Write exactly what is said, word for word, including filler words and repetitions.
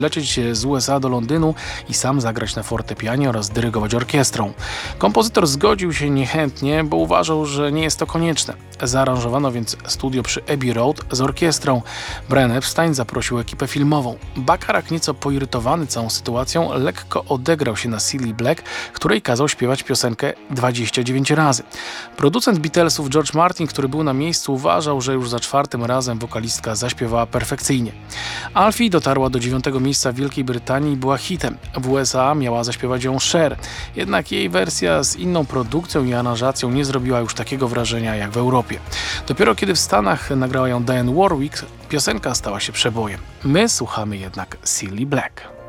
lecieć z U S A do Londynu i sam zagrać na fortepianie oraz dyrygować orkiestrą. Kompozytor zgodził się niechętnie, bo uważał, że nie jest to konieczne. Zaaranżowano więc studio przy Abbey Road z orkiestrą. Brian Epstein zaprosił ekipę filmową. Bacharach, nieco poirytowany całą sytuacją, lekko odegrał się na Cilla Black, której kazał śpiewać piosenkę dwadzieścia dziewięć razy. Producent Beatlesów George Martin, który był na miejscu, uważał, że już za czwartym razem wokalistka zaśpiewała perfekcyjnie. Alfie dotarła do dziewiątego miejsca w Wielkiej Brytanii i była hitem. W U S A miała zaśpiewać ją Cher, jednak jej wersja z inną produkcją i aranżacją nie zrobiła już takiego wrażenia jak w Europie. Dopiero kiedy w Stanach nagrała ją Dionne Warwick, piosenka stała się przebojem. My słuchamy jednak Cilla Black.